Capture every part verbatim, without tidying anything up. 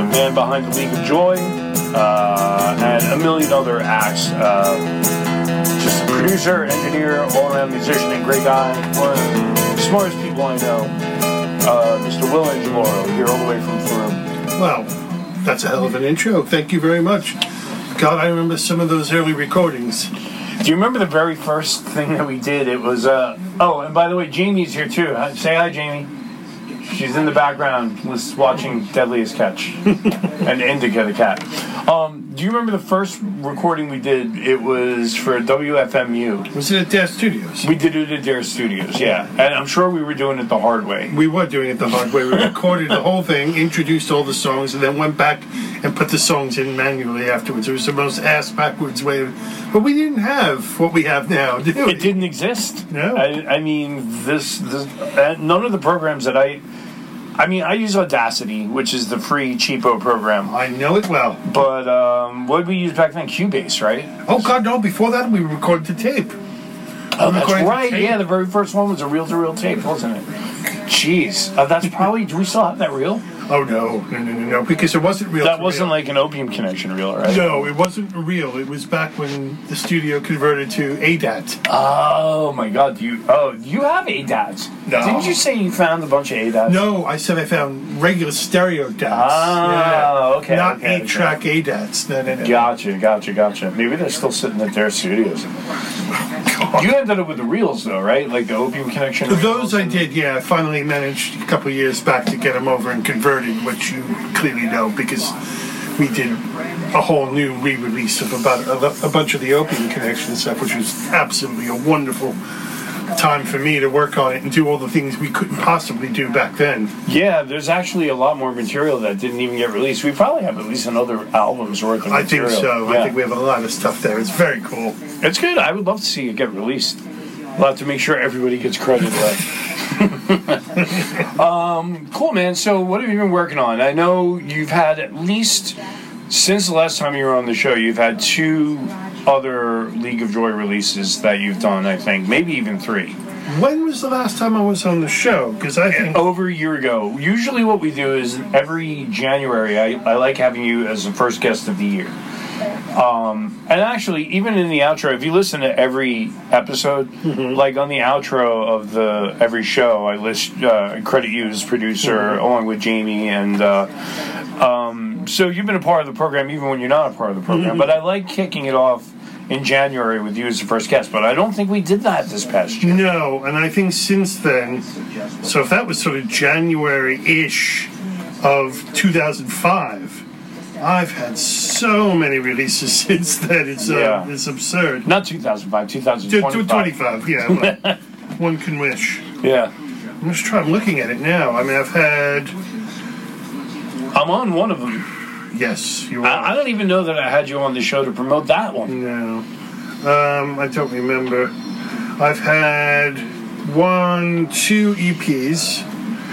the man behind the League of Joy, uh, and a million other acts. Uh, just a producer, engineer, all-around musician, and great guy. One of the smartest people I know. Uh, Mister Will Angeloro, here all the way from Froome. Well, that's a hell of an intro. Thank you very much. God, I remember some of those early recordings. Do you remember the very first thing that we did? It was, uh, oh, and by the way, Jamie's here too. Say hi, Jamie. She's in the background was watching Deadliest Catch and Indica the cat. Um, do you remember the first recording we did? It was for W F M U. Was it at Dare Studios? We did it at Dare Studios, yeah. And I'm sure we were doing it the hard way. We were doing it the hard way. We recorded the whole thing, introduced all the songs, and then went back and put the songs in manually afterwards. It was the most ass-backwards way of... But we didn't have what we have now, did we? It didn't exist. No. I, I mean, this... this uh, none of the programs that I... I mean, I use Audacity, which is the free cheapo program. I know it well. But um, what did we use back then? Cubase, right? Oh, God, no. Before that, we recorded the tape. Oh, that's right. Yeah, the very first one was a reel-to-reel tape, wasn't it? Jeez. Uh, that's probably... Do we still have that reel? Oh, no. No, no, no, no. Because it wasn't real. That wasn't like an Opium Connection reel, right? No, it wasn't real. It was back when the studio converted to A D A T. Oh, my God. You Oh, you have A D A Ts. No. Didn't you say you found a bunch of A D A Ts? No, I said I found regular stereo D A Ts. Oh, okay. Not okay, eight-track okay. A D A Ts. No, no, no. Gotcha, gotcha, gotcha. Maybe they're still sitting at their studios. God. You ended up with the reels, though, right? Like the Opium Connection? Those I did, yeah. I finally managed a couple of years back to get them over and converted, which you clearly know because we did a whole new re-release of about a, a bunch of the Opium Connection stuff, which was absolutely a wonderful time for me to work on it and do all the things we couldn't possibly do back then. Yeah, there's actually a lot more material that didn't even get released. We probably have at least another album's worth of I material. think so. Yeah. I think we have a lot of stuff there. It's very cool. It's good. I would love to see it get released. We'll have to make sure everybody gets credit. um, cool, man. So what have you been working on? I know you've had at least, since the last time you were on the show, you've had two other League of Joy releases that you've done, I think. Maybe even three. When was the last time I was on the show? Because I think... Over a year ago. Usually what we do is every January, I, I like having you as the first guest of the year. Um, and actually, even in the outro, if you listen to every episode, mm-hmm. like on the outro of the every show, I list uh, credit you as producer mm-hmm. along with Jamie, and uh, um, so you've been a part of the program even when you're not a part of the program. Mm-hmm. But I like kicking it off in January with you as the first guest, but I don't think we did that this past year. No, and I think since then, so if that was sort of January-ish of two thousand five. I've had so many releases since then. It's uh, yeah. it's absurd. Not two thousand five, two thousand twenty-five. twenty-five, yeah. Well, one can wish. Yeah. I'm just trying. I'm looking at it now. I mean, I've had. I'm on one of them. Yes, you are. I, I don't even know that I had you on the show to promote that one. No. Um, I don't remember. I've had one, two E Ps.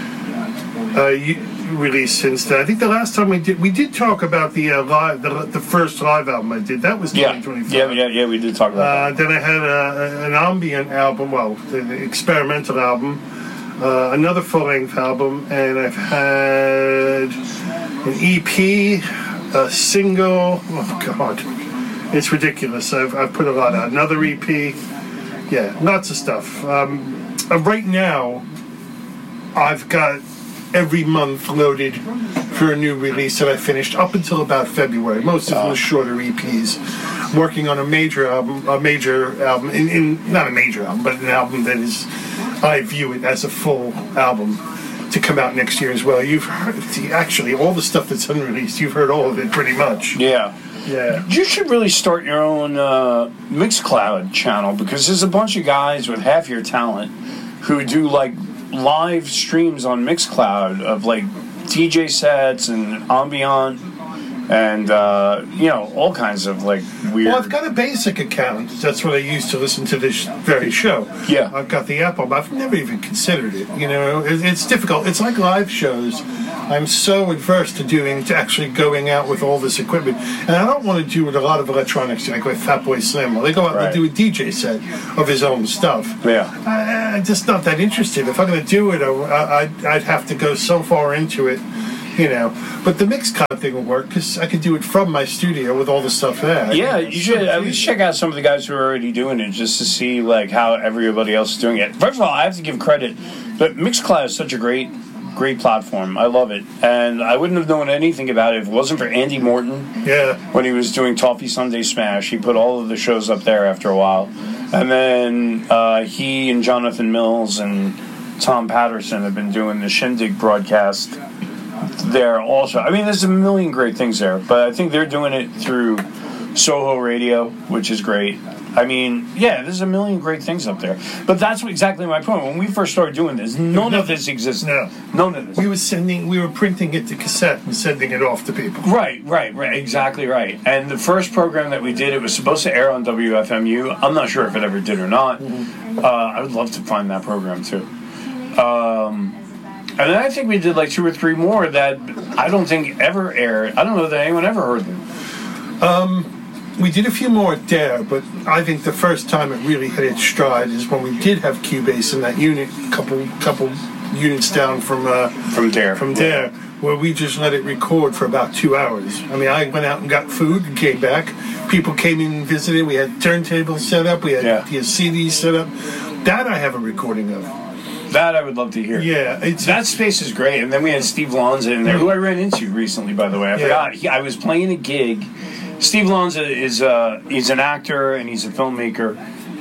Uh, you, released since then. I think the last time we did we did talk about the uh, live the, the first live album I did. That was twenty twenty-five. Yeah, yeah, yeah, we did talk about uh, that. Then I had a, an ambient album, well, the, the experimental album, uh, another full-length album, and I've had an E P, a single. Oh God, it's ridiculous. I've I've put a lot out. Another E P, yeah, lots of stuff. Um, uh, right now, I've got every month loaded for a new release that I finished up until about February. Most of them are shorter E Ps. Working on a major album, a major album, in, in not a major album, but an album that is, I view it as a full album to come out next year as well. You've heard, actually, all the stuff that's unreleased, you've heard all of it pretty much. Yeah. Yeah. You should really start your own uh, Mixcloud channel, because there's a bunch of guys with half your talent who do like live streams on Mixcloud of like D J sets and ambient and uh, you know, all kinds of like weird. Well, I've got a basic account. That's what I use to listen to this very show. Yeah, I've got the Apple, but I've never even considered it. You know, it, it's difficult. It's like live shows. I'm so adverse to doing, to actually going out with all this equipment, and I don't want to do with a lot of electronics, like with Fatboy Slim. Well, they go out right. and do a D J set of his own stuff. Yeah, I, I'm just not that interested. If I'm going to do it, I, I'd, I'd have to go so far into it you know. But the Mixcloud thing will work because I could do it from my studio with all the stuff there. Yeah, you should at least check out some of the guys who are already doing it just to see like how everybody else is doing it. First of all, I have to give credit, but Mixcloud is such a great, great platform. I love it, and I wouldn't have known anything about it if it wasn't for Andy Morton. Yeah, when he was doing Toffee Sunday Smash, he put all of the shows up there after a while, and then uh, he and Jonathan Mills and Tom Patterson have been doing the Shindig broadcast there also. I mean, there's a million great things there, but I think they're doing it through Soho Radio, which is great. I mean, yeah, there's a million great things up there. But that's exactly my point. When we first started doing this, none no, of this existed. No. None of this. We were sending, we were printing it to cassette and sending it off to people. Right, right, right. Exactly right. And the first program that we did, it was supposed to air on W F M U. I'm not sure if it ever did or not. Mm-hmm. Uh, I would love to find that program, too. Um... And then I think we did like two or three more that I don't think ever aired. I don't know that anyone ever heard them. Um, we did a few more at Dare, but I think the first time it really hit its stride is when we did have Cubase in that unit, couple couple units down from uh, from Dare, from Dare, where we just let it record for about two hours. I mean, I went out and got food and came back. People came in and visited. We had turntables set up. We had, yeah. we had C Ds set up. That I have a recording of. That I would love to hear. Yeah, it's, that space is great. And then we had Steve Lanza in there, who I ran into recently, by the way. I yeah. forgot. He, I was playing a gig. Steve Lanza is uh, he's an actor and he's a filmmaker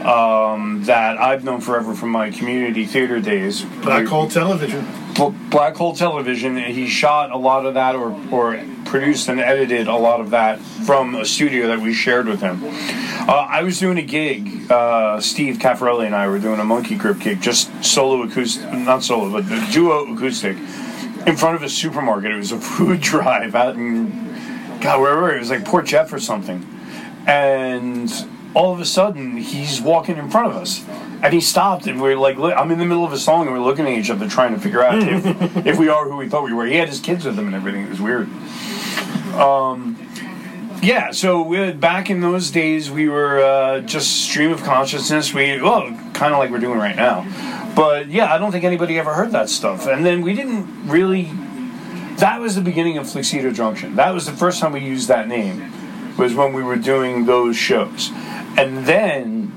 um, that I've known forever from my community theater days. Black Hole Television. Black Hole Television. He shot a lot of that, or or produced and edited a lot of that from a studio that we shared with him. Uh, I was doing a gig. Uh, Steve Caffarelli and I were doing a Monkey Grip gig, just solo acoustic, not solo, but the duo acoustic, in front of a supermarket. It was a food drive out in, God, wherever it was, like Port Jeff or something. And all of a sudden, he's walking in front of us. And he stopped, and we're like, I'm in the middle of a song, and we're looking at each other trying to figure out if, if we are who we thought we were. He had his kids with him and everything. It was weird. Um, yeah, so we had, back in those days, we were uh, just stream of consciousness. We, well, kind of like we're doing right now. But, yeah, I don't think anybody ever heard that stuff. And then we didn't really... That was the beginning of Fluxido Junction. That was the first time we used that name, was when we were doing those shows. And then...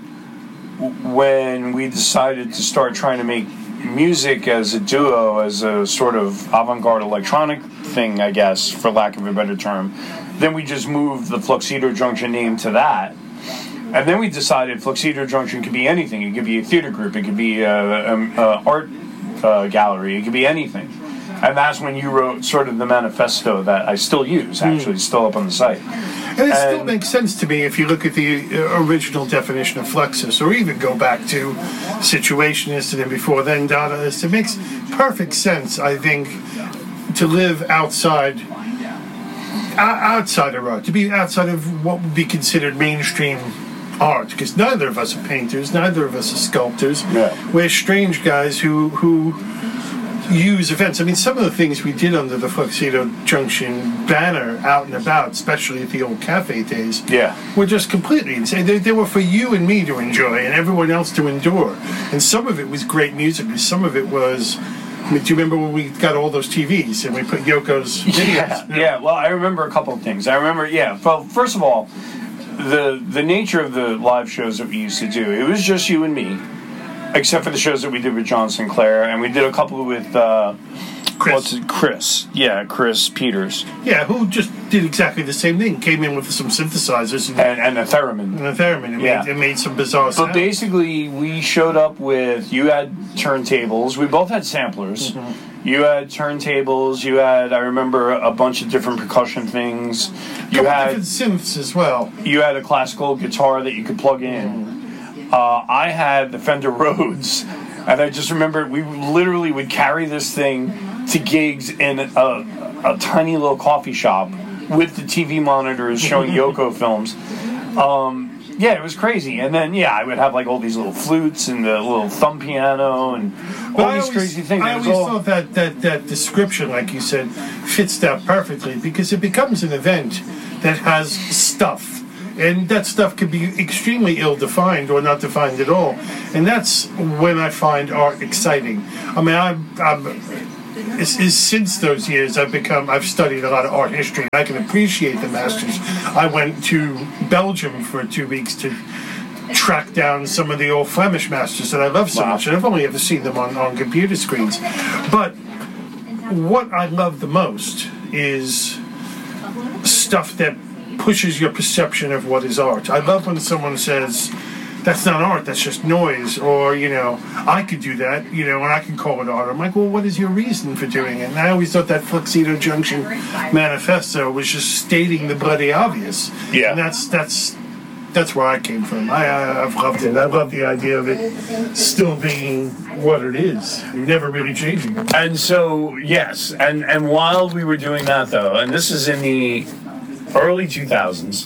when we decided to start trying to make music as a duo, as a sort of avant-garde electronic thing, I guess, for lack of a better term, then we just moved the Fluxido Junction name to that. And then we decided Fluxido Junction could be anything. It could be a theater group. It could be an art uh, gallery. It could be anything. And that's when you wrote sort of the manifesto that I still use, actually, mm. still up on the site. And it and, still makes sense to me if you look at the original definition of Fluxus, or even go back to Situationist and then before then Dadaist. It makes perfect sense, I think, to live outside outside of art, to be outside of what would be considered mainstream art, because neither of us are painters, neither of us are sculptors. Yeah. We're strange guys who who use events. I mean, some of the things we did under the Fluxido Junction banner out and about, especially at the old cafe days, yeah, were just completely insane. They, they were for you and me to enjoy and everyone else to endure. And some of it was great music, and some of it was... I mean, do you remember when we got all those T Vs and we put Yoko's videos? Yeah, yeah, well, I remember a couple of things. I remember, yeah, well, first of all, the the nature of the live shows that we used to do, it was just you and me, except for the shows that we did with John Sinclair, and we did a couple with uh, Chris. What's it? Chris, yeah, Chris Peters. Yeah, who just did exactly the same thing. Came in with some synthesizers and, and, and a theremin. And a theremin. And yeah. made, it made some bizarre But sound. basically, we showed up with, you had turntables, we both had samplers. Mm-hmm. You had turntables, you had, I remember, a bunch of different percussion things. You Couple had different synths as well. You had a classical guitar that you could plug in. Mm. Uh, I had the Fender Rhodes, and I just remember we literally would carry this thing to gigs in a, a tiny little coffee shop with the T V monitors showing Yoko films. Um, yeah, it was crazy. And then, yeah, I would have like all these little flutes and the little thumb piano and all I these always, crazy things. I always all... thought that, that, that description, like you said, fits that perfectly, because it becomes an event that has stuff. And that stuff can be extremely ill-defined or not defined at all. And that's when I find art exciting. I mean, I'm, I'm is, is since those years I've become, I've studied a lot of art history. I can appreciate the masters. I went to Belgium for two weeks to track down some of the old Flemish masters that I love so Wow. much, and I've only ever seen them on, on computer screens. But what I love the most is stuff that pushes your perception of what is art. I love when someone says, that's not art, that's just noise, or, you know, I could do that, you know, and I can call it art. I'm like, well, what is your reason for doing it? And I always thought that Fluxido Junction manifesto was just stating the bloody obvious. Yeah. And that's, that's, that's where I came from. I, I, I've loved it. I love the idea of it still being what it is. Never really changing. And so, yes, and, and while we were doing that, though, and this is in the early two thousands,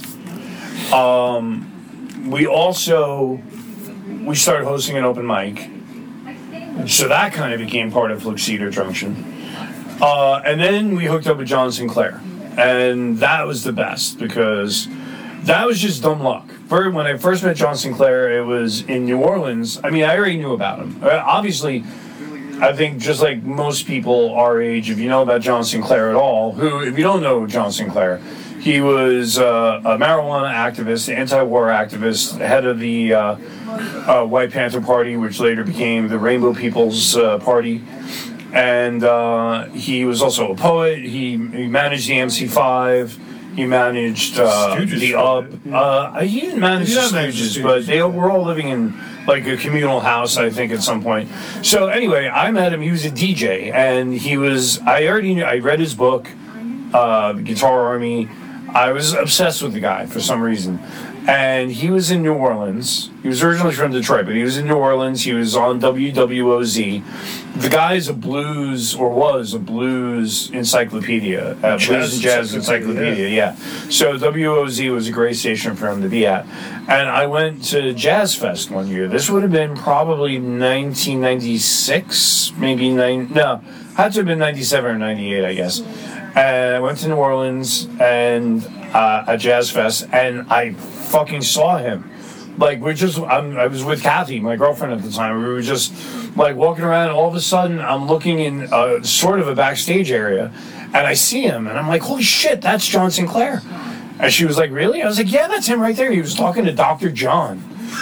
um, we also, we started hosting an open mic, so that kind of became part of Fluxido Junction. Uh, and then we hooked up with John Sinclair, and that was the best, because that was just dumb luck. When I first met John Sinclair, it was in New Orleans. I mean, I already knew about him. Obviously, I think just like most people our age, if you know about John Sinclair at all, who, if you don't know John Sinclair, he was uh, a marijuana activist, anti-war activist, head of the uh, uh, White Panther Party, which later became the Rainbow People's uh, Party. And uh, he was also a poet. He, he managed the M C five. He managed uh, the Up. Uh, he didn't manage the Stooges, but they were all living in like a communal house, I think, at some point. So anyway, I met him. He was a D J, and he was. I already knew. I read his book, uh, The Guitar Army. I was obsessed with the guy for some reason. And he was in New Orleans. He was originally from Detroit, but he was in New Orleans. He was on W W O Z. The guy is a blues, or was a blues encyclopedia. Uh, Jazz blues and jazz encyclopedia, encyclopedia, yeah. So W O Z was a great station for him to be at. And I went to Jazz Fest one year. This would have been probably nineteen ninety-six, maybe nine, no, had to have been ninety-seven or ninety-eight, I guess. And I went to New Orleans and uh, at Jazz Fest, and I fucking saw him. Like, we're just, I'm, I was with Kathy, my girlfriend at the time. We were just, like, walking around, and all of a sudden, I'm looking in uh, sort of a backstage area, and I see him, and I'm like, holy shit, that's John Sinclair. And she was like, really? I was like, yeah, that's him right there. He was talking to Doctor John.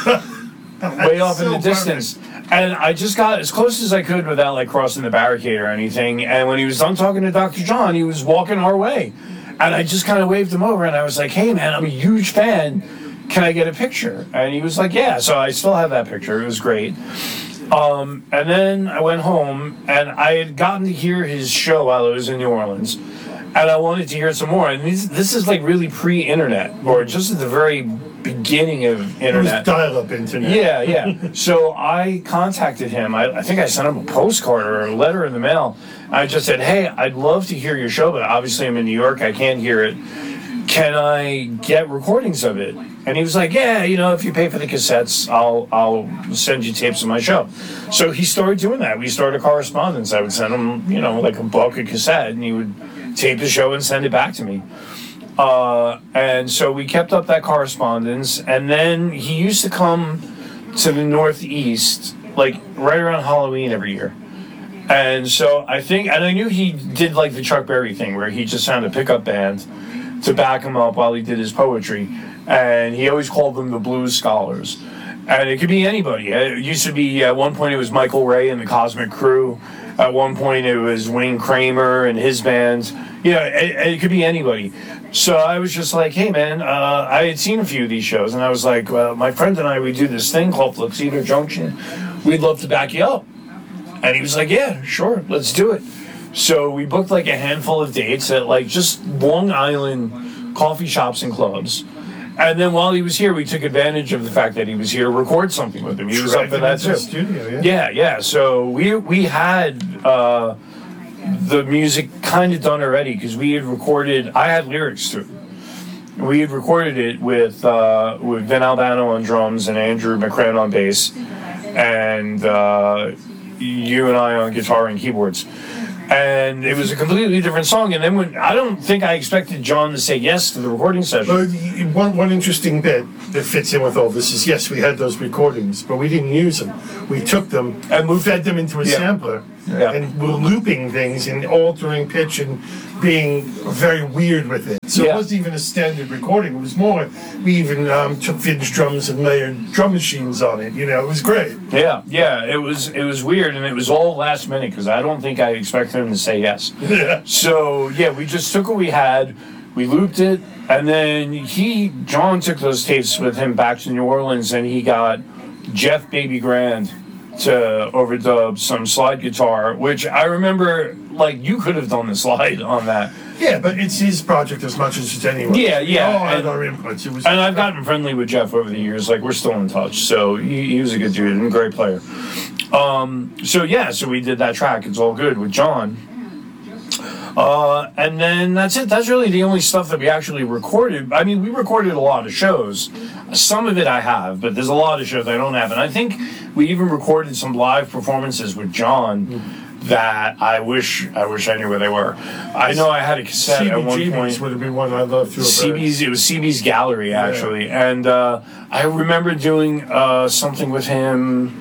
Way off so in the distance. Perfect. And I just got as close as I could without, like, crossing the barricade or anything. And when he was done talking to Doctor John, he was walking our way. And I just kind of waved him over, and I was like, hey, man, I'm a huge fan. Can I get a picture? And he was like, yeah. So I still have that picture. It was great. Um, and then I went home, and I had gotten to hear his show while I was in New Orleans. And I wanted to hear some more. And this, this is, like, really pre-internet, or just at the very beginning of internet. It was dial-up internet. Yeah, yeah. So I contacted him. I, I think I sent him a postcard or a letter in the mail. I just said, hey, I'd love to hear your show, but obviously I'm in New York. I can't hear it. Can I get recordings of it? And he was like, yeah, you know, if you pay for the cassettes, I'll I'll send you tapes of my show. So he started doing that. We started correspondence. I would send him, you know, like a book, a cassette, and he would tape the show and send it back to me. Uh, and so we kept up that correspondence. And then he used to come to the Northeast, like right around Halloween every year. And so I think, and I knew he did like the Chuck Berry thing where he just found a pickup band to back him up while he did his poetry. And he always called them the Blues Scholars. And it could be anybody. It used to be, at one point it was Michael Ray and the Cosmic Crew. At one point it was Wayne Kramer and his band. You know, it, it could be anybody. So I was just like, hey man, uh, I had seen a few of these shows, and I was like, well, my friend and I, we do this thing called Fluxido Junction. We'd love to back you up. And he was like, yeah, sure, let's do it. So we booked like a handful of dates at like just Long Island coffee shops and clubs. And then while he was here, we took advantage of the fact that he was here to record something with him. He was up for that too. Studio, yeah. yeah, yeah. So we we had uh, the music kind of done already because we had recorded. I had lyrics to it. We had recorded it with uh, with Vin Albano on drums and Andrew McCran on bass, and uh, you and I on guitar and keyboards. And it was a completely different song. And then when I don't think I expected John to say yes to the recording session. But one, one interesting bit that fits in with all this is, yes, we had those recordings, but we didn't use them. We took them and we fed them into a yeah. sampler. Yeah. and were looping things and altering pitch and being very weird with it. So Yeah. it wasn't even a standard recording. It was more, we even um, took vintage drums and layered drum machines on it. You know, it was great. Yeah, yeah, it was it was weird, and it was all last minute because I don't think I expected him to say yes. Yeah. So yeah, we just took what we had, we looped it, and then he John took those tapes with him back to New Orleans, and he got Jeff Baby Grand to overdub some slide guitar, which I remember, like, you could have done the slide on that. Yeah, but it's his project as much as it's anyone's. Yeah, yeah, We all had and- our inputs. It was, And I've gotten friendly with Jeff over the years. Like, we're still in touch. So he, he was a good dude and a great player. Um, so yeah, so we did that track. It's all good with John. Uh, and then that's it. That's really the only stuff that we actually recorded. I mean, we recorded a lot of shows. Some of it I have, but there's a lot of shows I don't have. And I think we even recorded some live performances with John that I wish I wish I knew where they were. I know I had a cassette at one point. would have been one I loved to C B's, it was C B's Gallery, actually. And uh, I remember doing uh, something with him.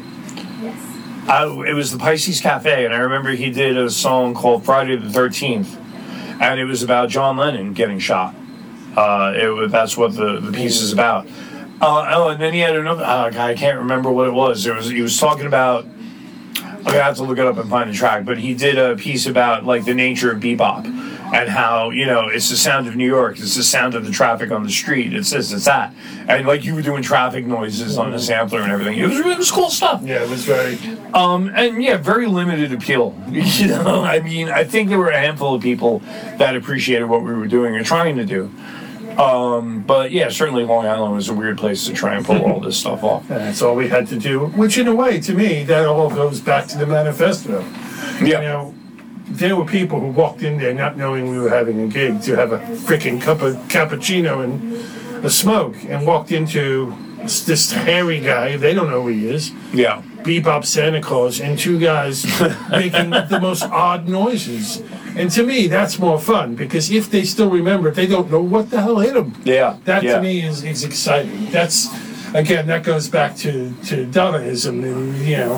I, it was the Pisces Cafe, and I remember he did a song called Friday the thirteenth, and it was about John Lennon getting shot. Uh, it was, that's what the, the piece is about. Uh, oh, and then he had another, uh, I can't remember what it was. It was he was talking about, I'm going to have to look it up and find the track, but he did a piece about, like, the nature of bebop and how, you know, it's the sound of New York, it's the sound of the traffic on the street, it's this, it's that. And, like, you were doing traffic noises on the sampler and everything. It was, it was cool stuff. Yeah, it was very... Um, and, yeah, very limited appeal. You know, I mean, I think there were a handful of people that appreciated what we were doing or trying to do. Um, but, yeah, certainly Long Island was a weird place to try and pull all this stuff off. That's all we had to do. Which, in a way, to me, that all goes back to the manifesto. Yeah. You know, there were people who walked in there not knowing we were having a gig to have a freaking cup of cappuccino and a smoke, and walked into this hairy guy, they don't know who he is, Yeah. Bebop Santa Claus, and two guys making the most odd noises. And to me, that's more fun, because if they still remember it, they don't know what the hell hit them. Yeah. That yeah. to me is, is exciting. That's, again, that goes back to, to Dadaism, and, you know,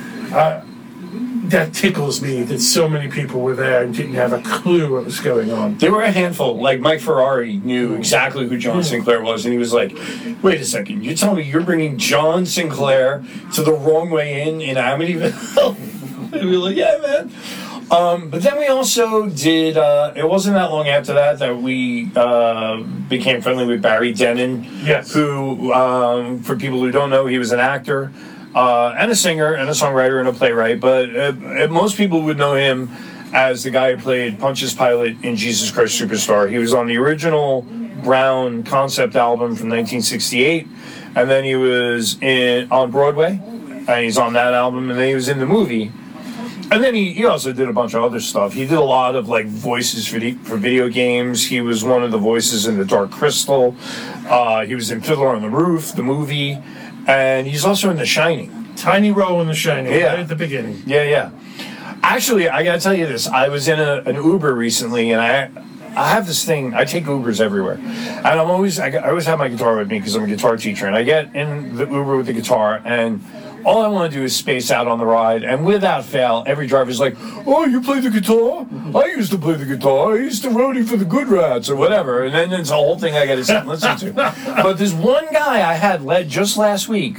uh, that tickles me that so many people were there and didn't have a clue what was going on. There were a handful. Like, Mike Ferrari knew exactly who John Sinclair was, and he was like, wait a second, you're telling me you're bringing John Sinclair to the Wrong Way Inn in Amityville? And we were like, yeah, man. Um, but then we also did, uh, it wasn't that long after that that we uh, became friendly with Barry Dennen, Yes. who, um, for people who don't know, he was an actor. Uh, and a singer, and a songwriter, and a playwright, but uh, uh, most people would know him as the guy who played Pontius Pilate in Jesus Christ Superstar. He was on the original Brown concept album from nineteen sixty-eight, and then he was in on Broadway, and he's on that album, and then he was in the movie. And then he, he also did a bunch of other stuff. He did a lot of, like, voices for, the, for video games. He was one of the voices in The Dark Crystal. Uh, he was in Fiddler on the Roof, the movie. And he's also in The Shining. Tiny role in The Shining, Yeah. right at the beginning. Yeah, yeah. Actually, I gotta tell you this. I was in a, an Uber recently, and I I have this thing. I take Ubers everywhere. And I'm always, I, I always have my guitar with me because I'm a guitar teacher. And I get in the Uber with the guitar, and all I want to do is space out on the ride. And without fail, every driver's like, oh, you play the guitar? I used to play the guitar. I used to roadie for the Good Rats or whatever. And then it's a whole thing I got to sit and listen to. But there's one guy I had led just last week,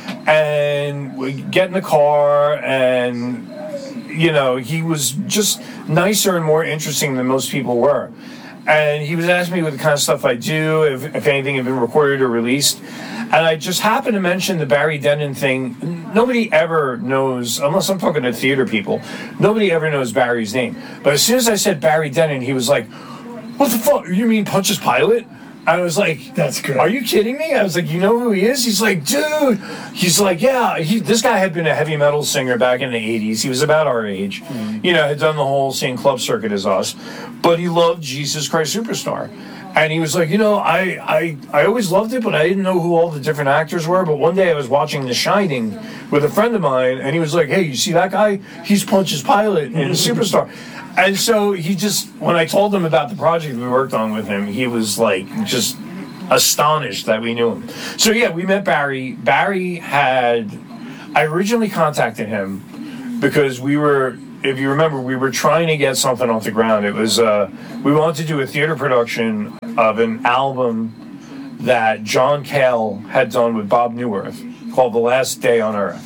and we get in the car, and, you know, he was just nicer and more interesting than most people were. And he was asking me what the kind of stuff I do, if, if anything had been recorded or released. And I just happened to mention the Barry Dennen thing. Nobody ever knows, unless I'm talking to theater people, nobody ever knows Barry's name. But as soon as I said Barry Dennen, he was like, what the fuck? You mean Pontius Pilate? I was like, That's good. Are you kidding me? I was like, you know who he is? He's like, dude. He's like, yeah. He, this guy had been a heavy metal singer back in the eighties. He was about our age. Mm. You know, had done the whole same club circuit as us. But he loved Jesus Christ Superstar. And he was like, you know, I, I, I always loved it, but I didn't know who all the different actors were. But one day I was watching The Shining with a friend of mine, and he was like, hey, you see that guy? He's Pontius Pilate in Superstar. And so he just, when I told him about the project we worked on with him, he was like just astonished that we knew him. So yeah, we met Barry. Barry had, I originally contacted him because we were, if you remember, we were trying to get something off the ground. It was uh, we wanted to do a theater production of an album that John Cale had done with Bob Newirth called The Last Day on Earth.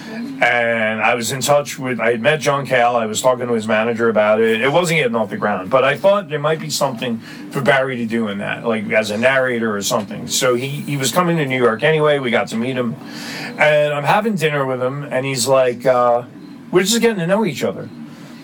And I was in touch with, I had met John Cale, I was talking to his manager about it. It wasn't getting off the ground, but I thought there might be something for Barry to do in that, like as a narrator or something. So he, he was coming to New York anyway, we got to meet him. And I'm having dinner with him, and he's like, uh, we're just getting to know each other.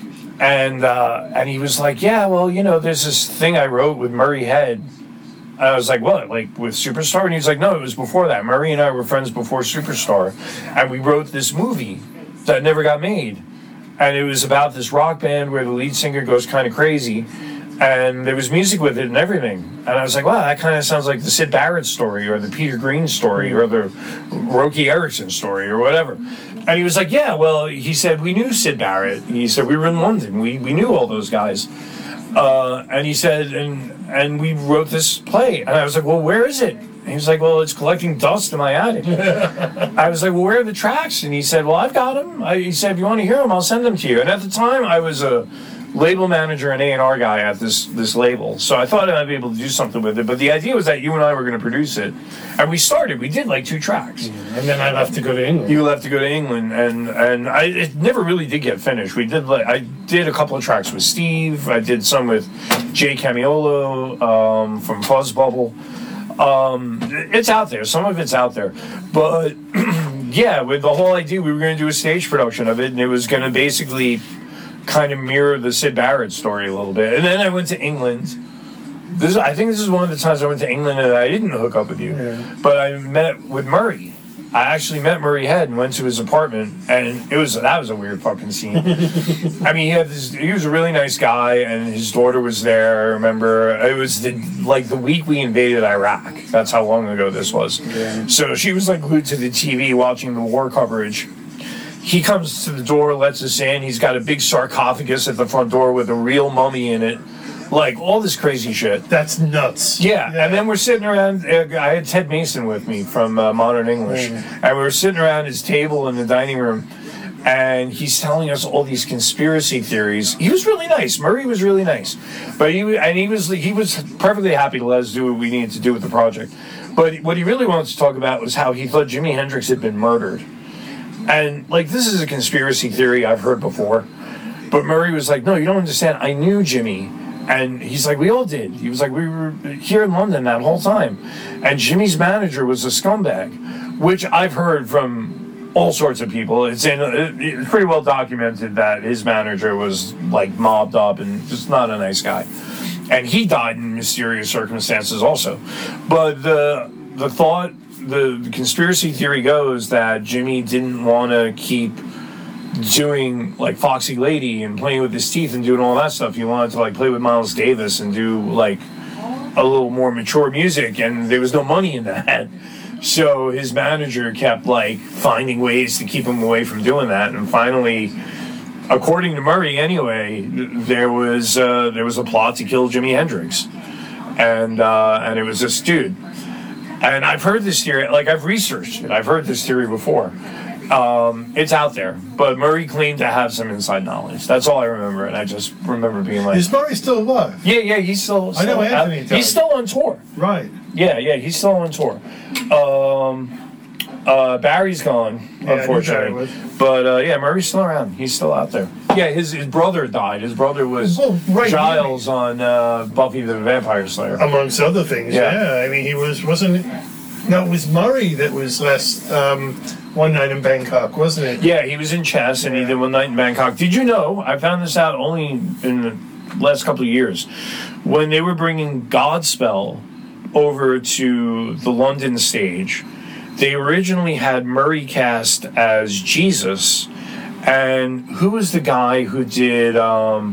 And uh, and he was like, yeah, well, you know, there's this thing I wrote with Murray Head. I was like, what, like with Superstar? And he's like, no, it was before that. Murray and I were friends before Superstar. And we wrote this movie that never got made. And it was about this rock band where the lead singer goes kind of crazy. And there was music with it and everything. And I was like, wow, that kind of sounds like the Syd Barrett story or the Peter Green story or the Roky Erickson story or whatever. And he was like, yeah, well, he said, we knew Syd Barrett. He said, we were in London. We, we knew all those guys. Uh, and he said, and and we wrote this play. And I was like, well, where is it? And he was like, well, it's collecting dust in my attic. I was like, well, where are the tracks? And he said, well, I've got them. I, he said, if you want to hear them, I'll send them to you. And at the time, I was a label manager and A and R guy at this this label. So I thought I'd be able to do something with it. But the idea was that you and I were going to produce it. And we started. We did like two tracks. And then I left to go to England. You left to go to England. And, and I it never really did get finished. We did like I did a couple of tracks with Steve. I did some with Jay Camiolo um, from Fuzz Bubble. Um, it's out there. Some of it's out there. But yeah, with the whole idea, we were going to do a stage production of it. And it was going to basically kind of mirror the Syd Barrett story a little bit. And then I went to England. This, I think this is one of the times I went to England and I didn't hook up with you. Yeah. But I met with Murray. I actually met Murray Head and went to his apartment, and it was that was a weird fucking scene. I mean, he had this. He was a really nice guy, and his daughter was there. I remember it was the like the week we invaded Iraq. That's how long ago this was. Yeah. So she was like glued to the T V watching the war coverage. He comes to the door, lets us in. He's got a big sarcophagus at the front door with a real mummy in it. Like, all this crazy shit. That's nuts. Yeah, yeah. And then we're sitting around. Uh, I had Ted Mason with me from uh, Modern English. Mm. And we were sitting around his table in the dining room. And he's telling us all these conspiracy theories. He was really nice. Murray was really nice. But he and he was he was perfectly happy to let us do what we needed to do with the project. But what he really wanted to talk about was how he thought Jimi Hendrix had been murdered. And, like, this is a conspiracy theory I've heard before. But Murray was like, no, you don't understand. I knew Jimmy. And he's like, we all did. He was like, we were here in London that whole time. And Jimmy's manager was a scumbag, which I've heard from all sorts of people. It's, in, it's pretty well documented that his manager was, like, mobbed up and just not a nice guy. And he died in mysterious circumstances also. But the the thought... The, the conspiracy theory goes that Jimmy didn't want to keep doing like Foxy Lady and playing with his teeth and doing all that stuff. He wanted to like play with Miles Davis and do like a little more mature music, and there was no money in that. So his manager kept like finding ways to keep him away from doing that, and finally, according to Murray anyway, there was uh, there was a plot to kill Jimi Hendrix, and uh, and it was this dude. And I've heard this theory, like I've researched it. I've heard this theory before. Um, it's out there. But Murray claimed to have some inside knowledge. That's all I remember. And I just remember being like... Is Murray still alive? Yeah, yeah, he's still... still I know Anthony out, He's still on tour. Right. Yeah, yeah, he's still on tour. Um, uh, Barry's gone, yeah, unfortunately. But uh, yeah, Murray's still around. He's still out there. Yeah, his his brother died. His brother was well, right, Giles yeah. on uh, Buffy the Vampire Slayer. Amongst other things, yeah. yeah. I mean, he was, wasn't... No, it was Murray that was last um, One Night in Bangkok, wasn't it? Yeah, he was in Chess and he did One Night in Bangkok. Did you know, I found this out only in the last couple of years, when they were bringing Godspell over to the London stage, they originally had Murray cast as Jesus, and who was the guy who did um,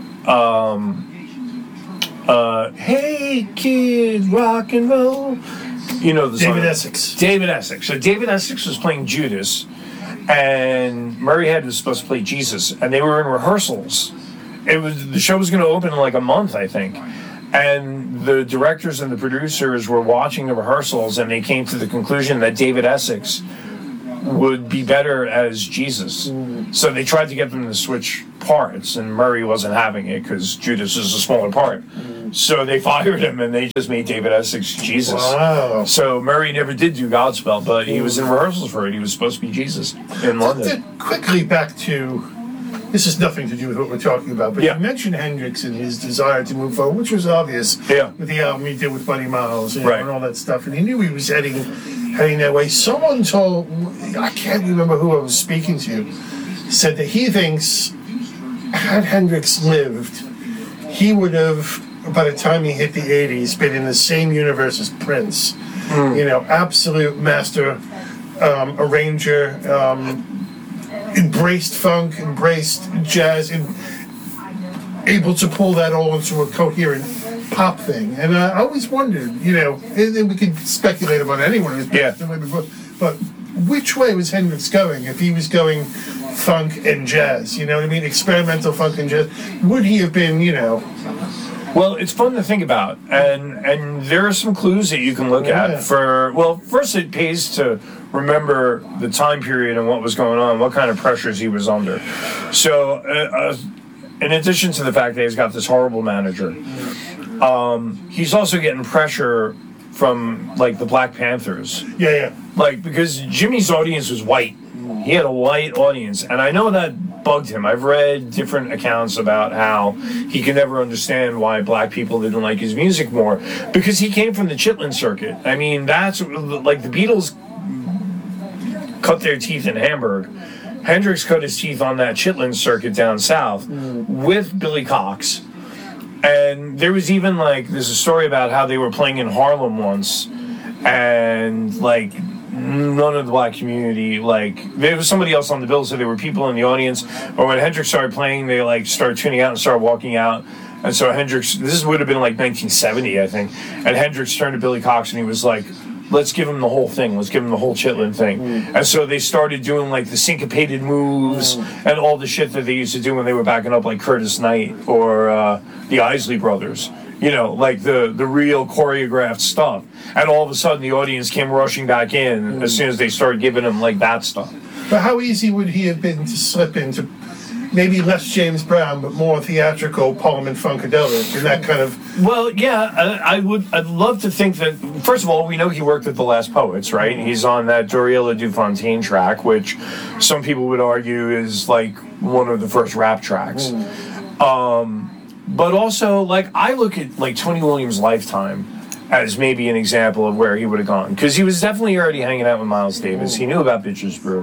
um, uh, Hey Kid, Rock and Roll? You know the song. David Essex. David Essex. So David Essex was playing Judas, and Murray Head was supposed to play Jesus, and they were in rehearsals. It was the show was going to open in like a month, I think, and the directors and the producers were watching the rehearsals, and they came to the conclusion that David Essex would be better as Jesus. Mm. So they tried to get them to switch parts, and Murray wasn't having it because Judas is a smaller part. Mm. So they fired him, and they just made David Essex Jesus. Wow. So Murray never did do Godspell, but he was in rehearsals for it. He was supposed to be Jesus in London. Quickly back to... This has nothing to do with what we're talking about, but yeah. you mentioned Hendrix and his desire to move forward, which was obvious yeah. with the album he did with Buddy Miles, you know, right. and all that stuff. And he knew he was heading heading that way. Someone told, I can't remember who I was speaking to, said that he thinks had Hendrix lived, he would have, by the time he hit the eighties, been in the same universe as Prince. Mm. You know, absolute master um, arranger, um, embraced funk, embraced jazz, and able to pull that all into a coherent pop thing. And uh, I always wondered, you know, and, and we could speculate about anyone who's yeah. passed away before, but which way was Hendrix going? If he was going funk and jazz, you know what I mean? Experimental funk and jazz, would he have been, you know... Well, it's fun to think about, and and there are some clues that you can look yeah. at for, well, first it pays to remember the time period and what was going on, what kind of pressures he was under. So, uh, uh, in addition to the fact that he's got this horrible manager, um, he's also getting pressure from, like, the Black Panthers. Yeah, yeah. Like, because Jimmy's audience was white. He had a white audience, and I know that bugged him. I've read different accounts about how he could never understand why black people didn't like his music more, because he came from the Chitlin circuit. I mean, that's like the Beatles cut their teeth in Hamburg. Hendrix cut his teeth on that Chitlin circuit down south mm. with Billy Cox. And there was even like, there's a story about how they were playing in Harlem once, and like none of the black community, like, there was somebody else on the bill, so there were people in the audience, or when Hendrix started playing, they like started tuning out and started walking out. And so Hendrix, this would have been like nineteen seventy, I think, and Hendrix turned to Billy Cox and he was like, let's give him the whole thing, let's give him the whole Chitlin thing. Mm. And so they started doing like the syncopated moves mm. and all the shit that they used to do when they were backing up like Curtis Knight or uh, the Isley Brothers. You know, like the, the real choreographed stuff. And all of a sudden the audience came rushing back in mm. as soon as they started giving him like that stuff. But how easy would he have been to slip into maybe less James Brown, but more theatrical Parliament Funkadelic and that kind of... Well, yeah, I, I would, I'd love to think that, first of all, we know he worked with the Last Poets, right? He's on that Dorilla Dufontaine track, which some people would argue is like one of the first rap tracks. Mm. Um... But also, like, I look at, like, Tony Williams' Lifetime as maybe an example of where he would have gone. Because he was definitely already hanging out with Miles Davis. He knew about Bitches Brew.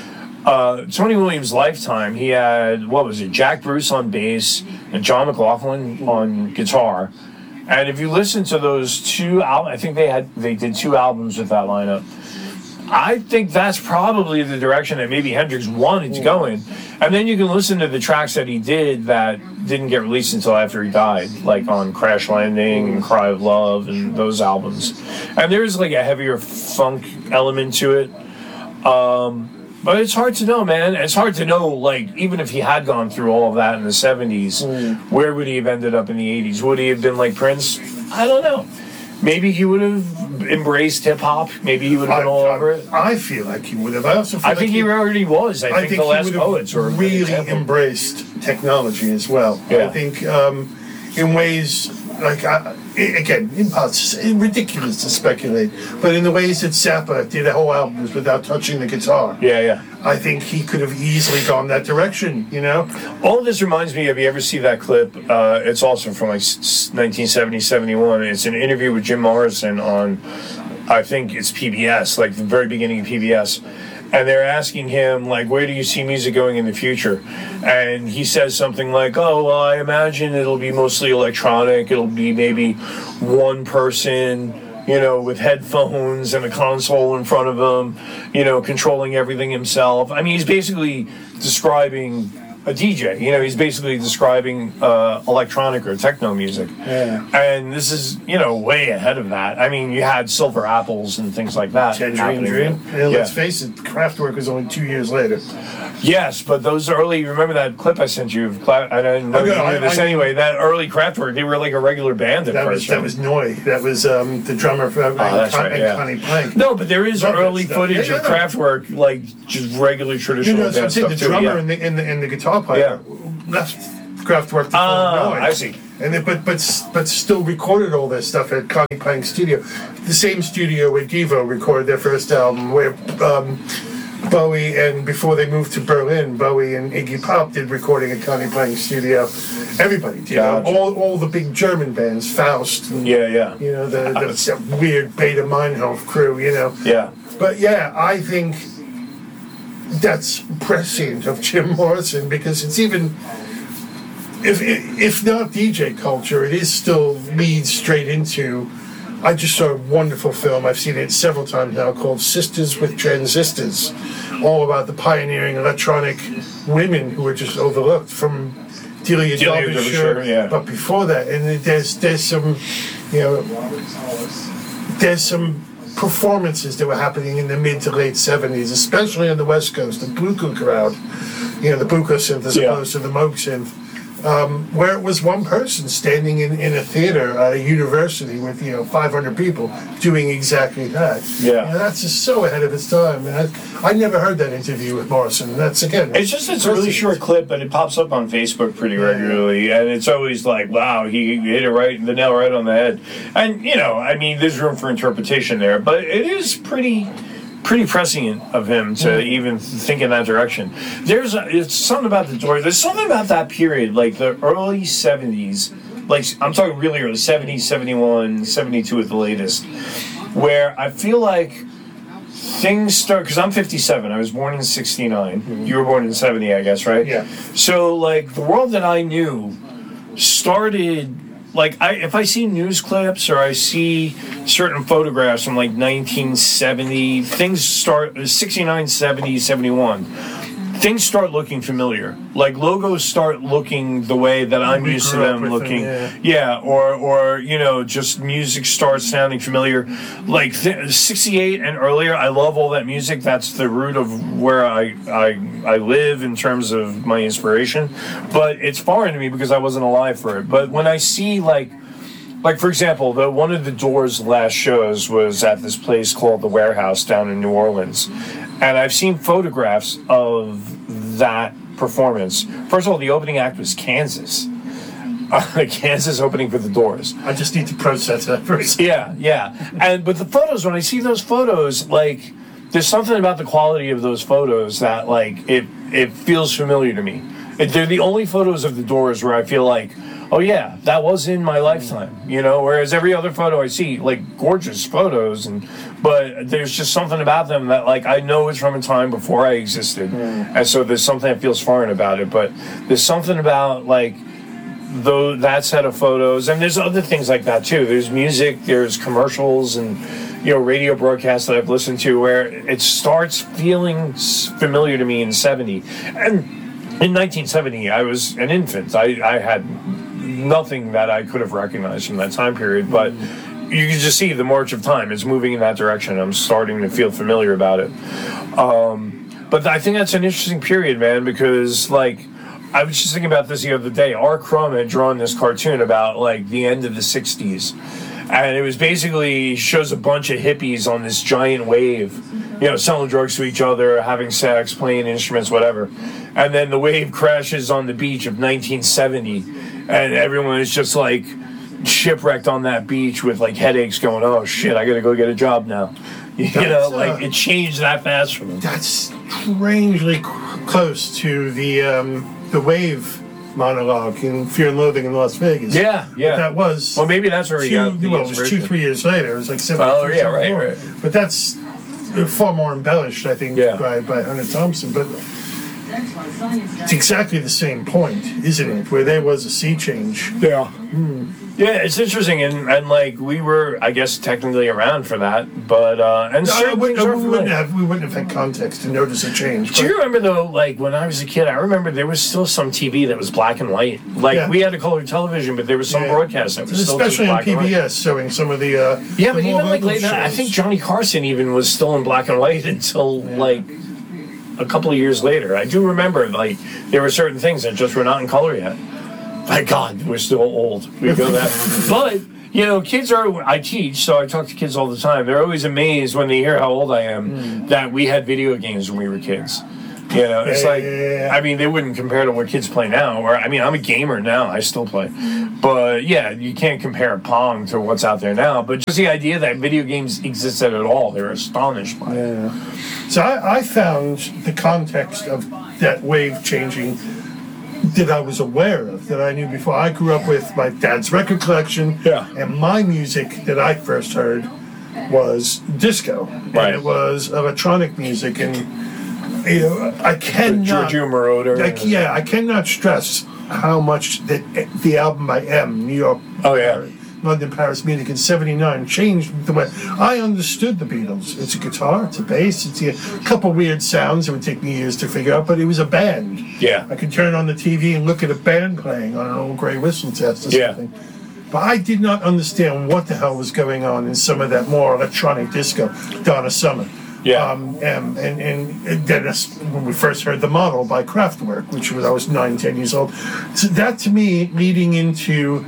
Uh, Tony Williams' Lifetime, he had, what was it, Jack Bruce on bass and John McLaughlin on guitar. And if you listen to those two albums, I think they had they did two albums with that lineup. I think that's probably the direction that maybe Hendrix wanted to go in. And then you can listen to the tracks that he did that didn't get released until after he died, like on Crash Landing and Cry of Love and those albums. And there's like a heavier funk element to it. Um, but it's hard to know, man. It's hard to know, like, even if he had gone through all of that in the seventies, mm. where would he have ended up in the eighties? Would he have been like Prince? I don't know. Maybe he would have embraced hip-hop. Maybe he would have been I, all I, over it. I feel like he would have. I also feel I like think he, he already was. I, I think, think the Last he would Poets have were really embraced technology as well. Yeah. I think um, in ways, like, uh, again, impossible, ridiculous to speculate, but in the ways that Zappa did whole albums without touching the guitar. Yeah, yeah. I think he could have easily gone that direction, you know? All of this reminds me of, you ever see that clip? Uh, it's also from like nineteen seventy, seventy-one. It's an interview with Jim Morrison on, I think it's P B S, like the very beginning of P B S. And they're asking him, like, where do you see music going in the future? And he says something like, oh, well, I imagine it'll be mostly electronic. It'll be maybe one person, you know, with headphones and a console in front of him, you know, controlling everything himself. I mean, he's basically describing a D J. You know, he's basically describing uh, electronic or techno music. Yeah. And this is, you know, way ahead of that. I mean, you had Silver Apples and things like that. Tangerine Dream. Yeah, let's face it, Kraftwerk was only two years later. Yes, but those early, remember that clip I sent you? Of Cla- I didn't know Oh, you no, knew I- this I- anyway. That early Kraftwerk, they were like a regular band at That first. was that was Noy. That was um, the drummer for uh, Oh, that's Con- right, and yeah. Connie Plank. No, but there is Love that early stuff. footage Yeah, of yeah, no. Kraftwerk, like just regular You traditional know, so I'm band saying stuff the too. drummer Yeah. and, the, and, the, and the guitar player left Kraftwerk to Ah, form Noy. I see. And then, but but but still recorded all this stuff at Connie Plank's studio, the same studio where Devo recorded their first album, where um, Bowie and before they moved to Berlin, Bowie and Iggy Pop did recording at Connie Plank's studio. Everybody did. Gotcha. All all the big German bands, Faust. And, Yeah, yeah. You know the, the, the weird Beta Meinhof crew. You know. Yeah. But yeah, I think that's prescient of Jim Morrison because it's even, if if not D J culture, it is still leads straight into. I just saw a wonderful film. I've seen it several times now called Sisters with Transistors, all about the pioneering electronic women who were just overlooked from Delia Delia Derbyshire. Derbyshire, yeah. But before that, and there's there's some, you know, there's some performances that were happening in the mid to late seventies, especially on the West Coast, the Buku crowd, you know, the Buku synth as Yeah. opposed to the Moog synth, um, where it was one person standing in, in a theater at a university with, you know, five hundred people doing exactly that. Yeah. You know, that's just so ahead of its time. And I, I never heard that interview with Morrison. That's, again... It's just it's a really short clip, but it pops up on Facebook pretty regularly, and it's always like, wow, he hit it right, the nail right on the head. And you know, I mean, there's room for interpretation there, but it is pretty, pretty prescient of him to even think in that direction. There's a, it's something about the Doors. There's something about that period, like the early seventies. Like I'm talking really early, seventies, seventy-one, seventy-two at the latest, where I feel like things start, because I'm fifty-seven. I was born in sixty-nine. Mm-hmm. You were born in seventy, I guess, right? Yeah. So, like, the world that I knew started, like, I if I see news clips or I see certain photographs from, like, nineteen seventy, things start, sixty-nine, seventy, seventy-one. Things start looking familiar. Like logos start looking the way that I'm We used to grew up them with looking. them, yeah. Yeah, or or you know, just music starts sounding familiar. Like th- sixty-eight and earlier, I love all that music. That's the root of where I I I live in terms of my inspiration. But it's foreign to me because I wasn't alive for it. But when I see like Like, for example, the one of the Doors' last shows was at this place called The Warehouse down in New Orleans. And I've seen photographs of that performance. First of all, the opening act was Kansas. Uh, Kansas opening for the Doors. I just need to process that first. Yeah, yeah. And but the photos, when I see those photos, like, there's something about the quality of those photos that, like, it, it feels familiar to me. It, they're the only photos of the Doors where I feel like, oh yeah, that was in my lifetime, you know, whereas every other photo I see, like, gorgeous photos, and but there's just something about them that, like, I know it's from a time before I existed, mm. and so there's something that feels foreign about it, but there's something about, like, though that set of photos, and there's other things like that too. There's music, there's commercials, and, you know, radio broadcasts that I've listened to where it starts feeling familiar to me in seventy, and in nineteen seventy, I was an infant. I, I had nothing that I could have recognized from that time period, but you can just see the march of time. It's moving in that direction. I'm starting to feel familiar about it. Um, but I think that's an interesting period, man, because, like, I was just thinking about this the other day. R. Crumb had drawn this cartoon about, like, the end of the sixties. And it was basically shows a bunch of hippies on this giant wave, you know, selling drugs to each other, having sex, playing instruments, whatever. And then the wave crashes on the beach of nineteen seventy, and everyone is just, like, shipwrecked on that beach with, like, headaches going, oh, shit, I gotta go get a job now. You That's, know, uh, like, it changed that fast for them. That's strangely c- close to the um, the wave monologue in Fear and Loathing in Las Vegas. Yeah, yeah. But that was Well, maybe that's where he two, got the well, it was two, inspiration. three years later. It was like seven. Oh, yeah, right, right. But that's far more embellished, I think, Yeah. by, by Hunter Thompson. But it's exactly the same point, isn't it? Where there was a sea change. Yeah. Hmm. Yeah, it's interesting, and, and like we were, I guess, technically around for that, but uh, and No, certain we, things no, are we, wouldn't familiar. have, we wouldn't have had context to notice a change. Do but- you remember though, like when I was a kid, I remember there was still some T V that was black and white. Like Yeah. we had a color television, but there was some Yeah. broadcast that was still just Especially on black and P B white. S, showing some of the uh, Yeah, the but more even like local later, I shows. think Johnny Carson even was still in black and white until like a couple of years later. I do remember like there were certain things that just were not in color yet. Thank God, we're still old. We go that. But you know, kids are. I teach, so I talk to kids all the time. They're always amazed when they hear how old I am Mm. that we had video games when we were kids. You know, it's Yeah, like yeah, yeah, yeah. I mean, they wouldn't compare to what kids play now. Or I mean, I'm a gamer now. I still play, but yeah, you can't compare Pong to what's out there now. But just the idea that video games existed at all, they're astonished by it. Yeah. So I, I found the context of that wave changing that I was aware of, that I knew before. I grew up with my dad's record collection, Yeah. and my music that I first heard was disco, Right. and it was electronic music, and you know, I cannot. Giorgio Moroder. I, yeah, I cannot stress how much that the album by M, New York, Oh, yeah. London, Paris, Munich in seventy-nine changed the way I understood the Beatles. It's a guitar, it's a bass, it's a couple weird sounds that would take me years to figure out, but it was a band. Yeah. I could turn on the T V and look at a band playing on an old grey whistle test or Yeah. something. But I did not understand what the hell was going on in some of that more electronic disco, Donna Summer. Yeah. Um, and, and, and then that's when we first heard The Model by Kraftwerk, which was, I was nine, ten years old. So that to me, leading into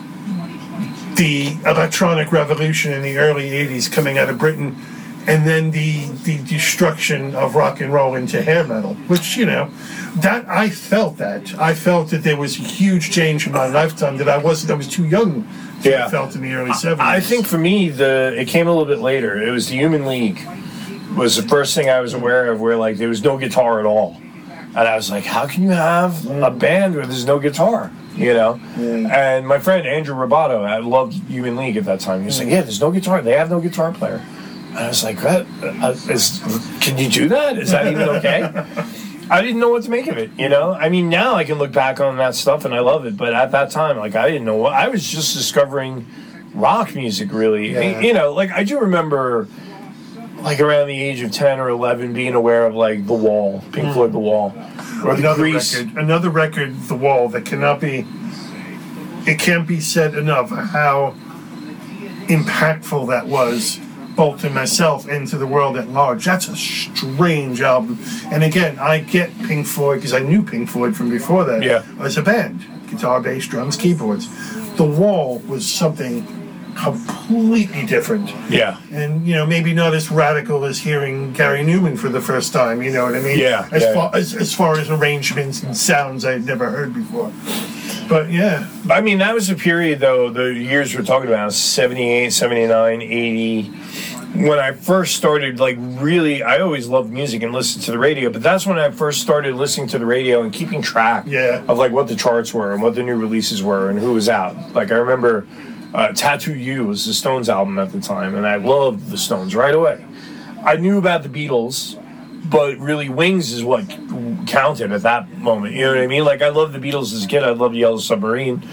the electronic revolution in the early eighties coming out of Britain, and then the the destruction of rock and roll into hair metal, which, you know, that I felt that. I felt that there was a huge change in my lifetime that I wasn't, I was too young to Yeah. have felt in the early seventies. I think for me, the it came a little bit later. It was the Human League was the first thing I was aware of where like there was no guitar at all, and I was like, how can you have a band where there's no guitar? You know, Yeah. and my friend Andrew Roboto, I loved Human League at that time. He was like, yeah, there's no guitar. They have no guitar player. And I was like, what? Uh, is, can you do that? Is that even okay? I didn't know what to make of it, you know? I mean, now I can look back on that stuff and I love it, but at that time, like, I didn't know what, I was just discovering rock music, really. Yeah. You know, like, I do remember, like, around the age of ten or eleven, being aware of, like, The Wall, Pink Floyd The Wall. Or the another Grease. record, another record, The Wall, that cannot be, it can't be said enough how impactful that was, both to myself and to the world at large. That's a strange album. And again, I get Pink Floyd because I knew Pink Floyd from before that. Yeah. As a band, guitar, bass, drums, keyboards. The Wall was something completely different. Yeah. And, you know, maybe not as radical as hearing Gary Newman for the first time, you know what I mean? Yeah, As, yeah. Far, as, as far as arrangements and sounds I had never heard before. But, yeah. I mean, that was a period, though, the years we're talking about, seventy-eight, seventy-nine, eighty, when I first started, like, really, I always loved music and listened to the radio, but that's when I first started listening to the radio and keeping track Yeah. of, like, what the charts were and what the new releases were and who was out. Like, I remember uh, Tattoo You was the Stones album at the time, and I loved the Stones right away. I knew about the Beatles, but really Wings is what counted at that moment. You know what I mean? Like, I loved the Beatles as a kid. I loved Yellow Submarine.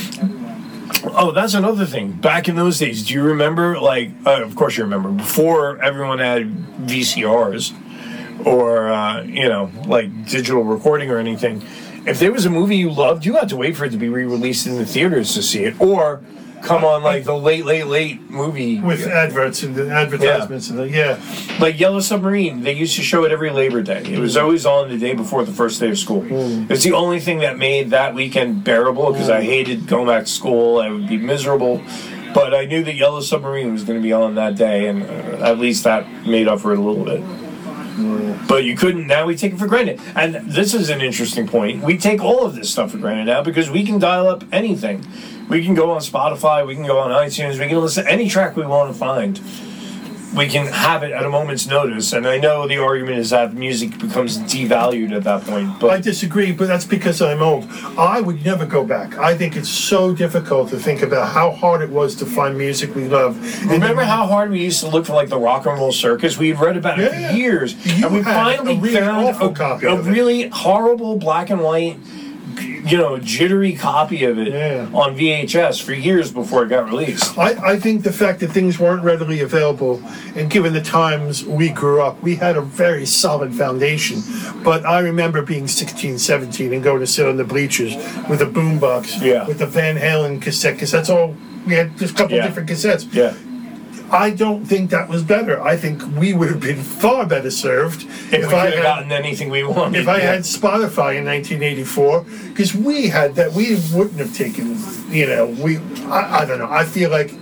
Oh, that's another thing. Back in those days, do you remember, like, uh, of course you remember, before everyone had V C Rs or, uh, you know, like digital recording or anything, if there was a movie you loved, you had to wait for it to be re-released in the theaters to see it, or come on, like, the late, late, late movie. With adverts and the advertisements and the, yeah. Like Yellow Submarine, they used to show it every Labor Day. It was always on the day before the first day of school. It's the only thing that made that weekend bearable because I hated going back to school. I would be miserable. But I knew that Yellow Submarine was going to be on that day, and uh, at least that made up for it a little bit. But you couldn't, now we take it for granted. And this is an interesting point. We take all of this stuff for granted now because we can dial up anything. We can go on Spotify, we can go on iTunes, we can listen to any track we want to find. We can have it at a moment's notice. And I know the argument is that music becomes devalued at that point. But I disagree, but that's because I'm old. I would never go back. I think it's so difficult to think about how hard it was to find music we love. And remember then- how hard we used to look for, like, the Rock and Roll Circus? We'd read about it Yeah. for years. You and we had finally a really found awful a, copy a of it. really horrible black and white you know, jittery copy of it Yeah. on V H S for years before it got released. I, I think the fact that things weren't readily available, and given the times we grew up, we had a very solid foundation. But I remember being sixteen, seventeen and going to sit on the bleachers with a boombox, Yeah. with the Van Halen cassette, because that's all, we had just a couple Yeah. of different cassettes. Yeah. I don't think that was better. I think we would have been far better served If, we I could had have gotten anything we wanted. if I yeah. had Spotify in nineteen eighty-four, because we had that, we wouldn't have taken, you know, we, I, I don't know, I feel like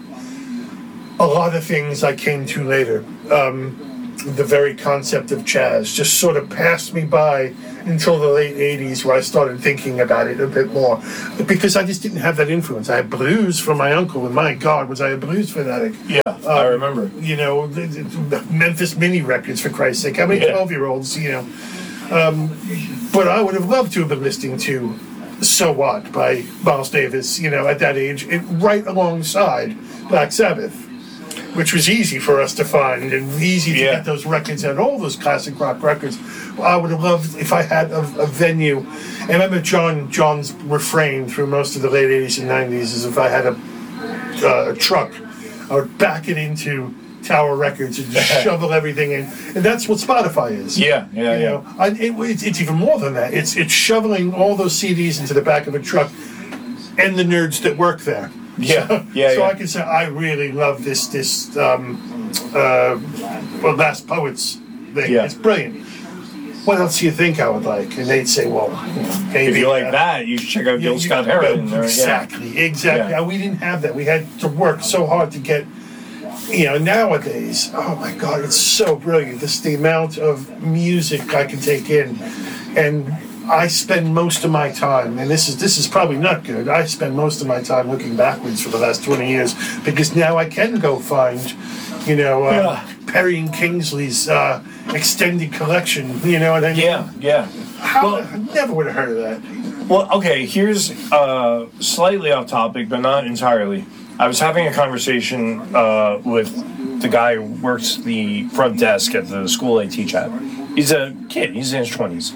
a lot of things I came to later, um, the very concept of jazz just sort of passed me by until the late eighties, where I started thinking about it a bit more, because I just didn't have that influence. I had blues from my uncle, and my God, was I a blues fanatic. Yeah, I remember. You know, the, the Memphis Mini records, for Christ's sake. How many Yeah. twelve-year-olds, you know? Um, but I would have loved to have been listening to So What by Miles Davis, you know, at that age, it, right alongside Black Sabbath, which was easy for us to find and easy to Yeah. get those records and all those classic rock records. I would have loved if I had a, a venue. And I remember John John's refrain through most of the late eighties and nineties is if I had a, uh, a truck, I would back it into Tower Records and just shovel everything in. And that's what Spotify is. Yeah, yeah, You yeah. know, I, it, it's, it's even more than that. It's it's shoveling all those C Ds into the back of a truck and the nerds that work there. Yeah, So, yeah, so yeah. I can say I really love this this um, uh, well, Last Poets thing. Yeah. It's brilliant. What else do you think I would like? And they'd say, well, you know, maybe If you like uh, that, you should check out you- Gil you- Scott Heron. well, or- yeah. Exactly, exactly. Yeah. Uh, We didn't have that. We had to work so hard to get. You know, nowadays, oh my God, it's so brilliant. This the amount of music I can take in, and I spend most of my time, and this is this is probably not good. I spend most of my time looking backwards for the last twenty years because now I can go find, you know, uh, Yeah. Perry and Kingsley's uh, extended collection. You know what I mean? Yeah, yeah. How, Well- I never would have heard of that. Well, okay, here's uh, slightly off topic, but not entirely. I was having a conversation uh, with the guy who works the front desk at the school I teach at. He's a kid, he's in his twenties.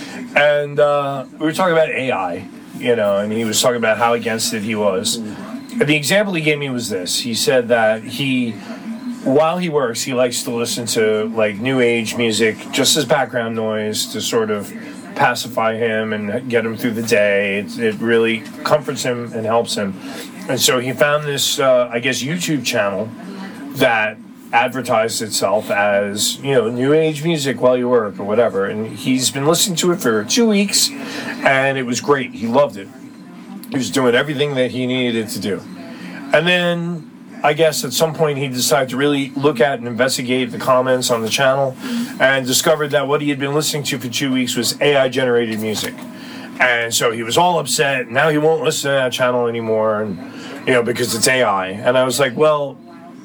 And uh, we were talking about A I, you know, and he was talking about how against it he was. And the example he gave me was this. He said that he, while he works, he likes to listen to, like, new age music, just as background noise to sort of pacify him and get him through the day. It, it really comforts him and helps him. And so he found this, uh, I guess, YouTube channel that advertised itself as, you know, new age music while you work or whatever. And he's been listening to it for two weeks, and it was great. He loved it. He was doing everything that he needed to do. And then I guess at some point he decided to really look at and investigate the comments on the channel and discovered that what he had been listening to for two weeks was A I generated music. And so he was all upset. Now he won't listen to that channel anymore, and you know, because it's A I. And I was like, well,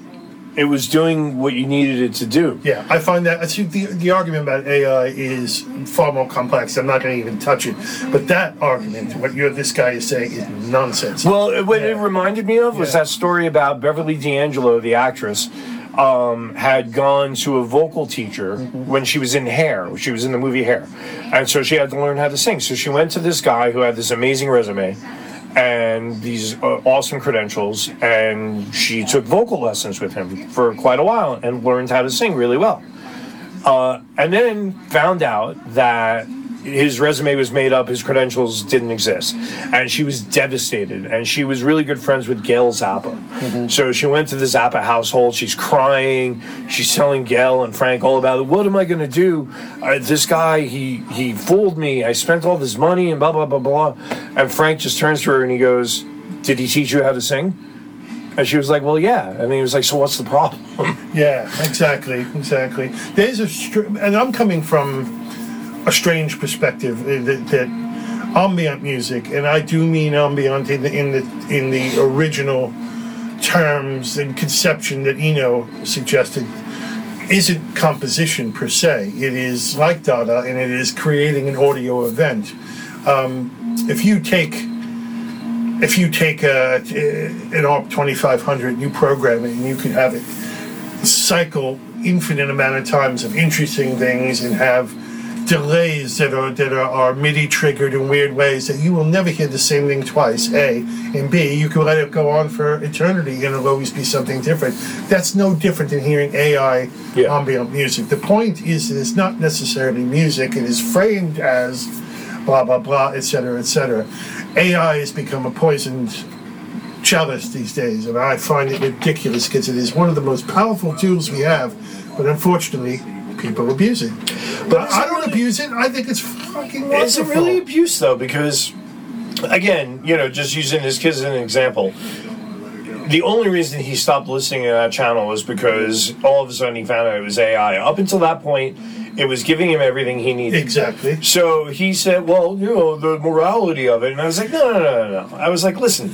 it was doing what you needed it to do. Yeah, I find that I think the the argument about A I is far more complex. I'm not going to even touch it, but that argument, what you're this guy is saying, is nonsense. Well, what it reminded me of was Yeah. that story about Beverly D'Angelo, the actress, um, had gone to a vocal teacher when she was in Hair. She was in the movie Hair. And so she had to learn how to sing. So she went to this guy who had this amazing resume and these uh, awesome credentials, and she took vocal lessons with him for quite a while and learned how to sing really well. Uh, and then found out that his resume was made up, his credentials didn't exist. And she was devastated. And she was really good friends with Gail Zappa. Mm-hmm. So she went to the Zappa household. She's crying. She's telling Gail and Frank all about it. What am I going to do? Uh, this guy, he, he fooled me. I spent all this money and blah, blah, blah, blah. And Frank just turns to her and he goes, did he teach you how to sing? And she was like, well, yeah. And he was like, so what's the problem? Yeah, exactly, exactly. There's a, str- and I'm coming from a strange perspective uh, that, that ambient music, and I do mean ambient in the in the in the original terms and conception that Eno suggested, isn't composition per se. It is like Dada, and it is creating an audio event. Um, if you take if you take a, an A R P twenty-five hundred, you program it, and you can have it cycle infinite amount of times of interesting things and have delays that are that are, are MIDI triggered in weird ways that you will never hear the same thing twice. A and B, you can let it go on for eternity and it'll always be something different. That's no different than hearing A I yeah. ambient music. The point is that it's not necessarily music. It is framed as blah blah blah, et cetera, et cetera. A I has become a poisoned chalice these days, and I find it ridiculous because it is one of the most powerful tools we have, but unfortunately, people abuse it. But I don't really abuse it. I think it's fucking wonderful. Is it really abuse, though? Because, again, you know, just using this kid as an example, the only reason he stopped listening to that channel was because all of a sudden he found out it was A I. Up until that point, it was giving him everything he needed. Exactly. So he said, well, you know, the morality of it. And I was like, no, no, no, no, no. I was like, listen,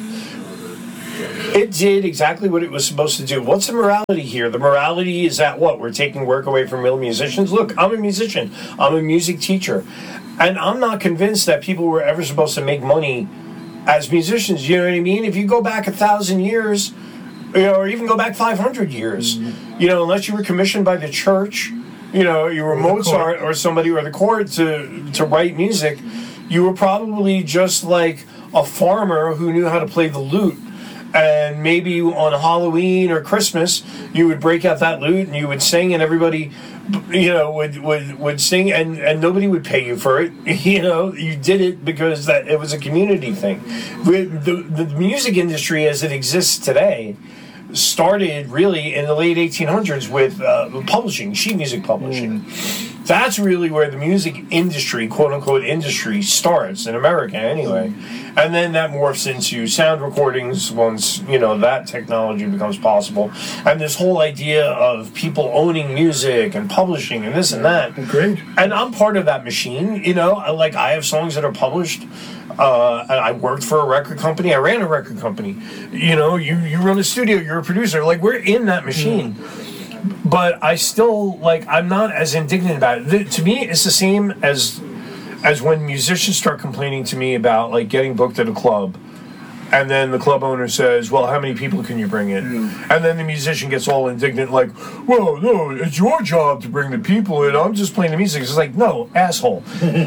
it did exactly what it was supposed to do. What's the morality here? The morality is that what? We're taking work away from real musicians? Look, I'm a musician. I'm a music teacher. And I'm not convinced that people were ever supposed to make money as musicians. You know what I mean? If you go back a thousand years, you know, or even go back five hundred years, mm-hmm. you know, unless you were commissioned by the church, you know, you were Mozart or somebody or the court to, to write music, you were probably just like a farmer who knew how to play the lute. And maybe on Halloween or Christmas, you would break out that lute and you would sing, and everybody, you know, would would, would sing, and, and nobody would pay you for it. You know, you did it because that it was a community thing. The, the music industry as it exists today started really in the late eighteen hundreds with uh, publishing, sheet music publishing. Mm. That's really where the music industry, quote-unquote industry, starts, in America anyway. And then that morphs into sound recordings once, you know, that technology becomes possible. And this whole idea of people owning music and publishing and this and that. Great. And I'm part of that machine, you know. Like, I have songs that are published. Uh, and I worked for a record company. I ran a record company. You know, you, you run a studio. You're a producer. Like, we're in that machine. Mm. But I still, like, I'm not as indignant about it. The, to me, it's the same as as when musicians start complaining to me about, like, getting booked at a club. And then the club owner says, well, how many people can you bring in? Mm. And then the musician gets all indignant, like, well, no, it's your job to bring the people in. I'm just playing the music. It's like, no, asshole.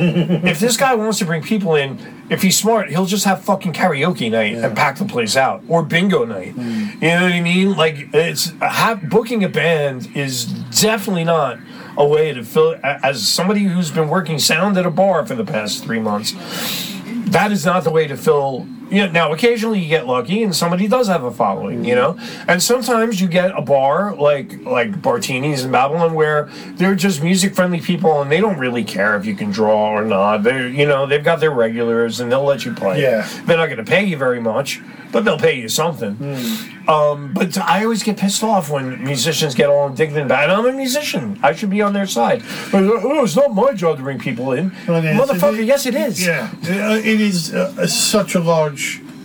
If this guy wants to bring people in, if he's smart, he'll just have fucking karaoke night yeah. and pack the place out. Or bingo night. Mm. You know what I mean? Like, it's have, booking a band is definitely not a way to fill it. As somebody who's been working sound at a bar for the past three months, that is not the way to fill. You know, now, occasionally you get lucky and somebody does have a following, you know? And sometimes you get a bar like like Bartini's in Babylon where they're just music-friendly people and they don't really care if you can draw or not. They're, you know, they've got their regulars and they'll let you play. Yeah. They're not going to pay you very much, but they'll pay you something. Mm. Um, but I always get pissed off when musicians get all indignant about it. I'm a musician. I should be on their side. But, oh, it's not my job to bring people in. Well, motherfucker, it, yes it is. Yeah. It is uh, such a large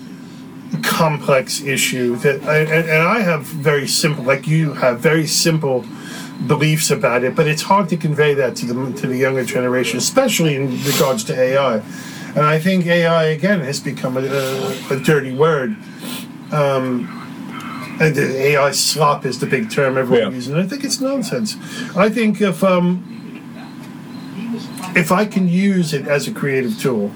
complex issue that I, and, and I have very simple, like you have very simple beliefs about it, but it's hard to convey that to the to the younger generation, especially in regards to A I. And I think A I again has become a, a, a dirty word. Um, and the A I slop is the big term everyone yeah. uses, and I think it's nonsense. I think if um, if I can use it as a creative tool,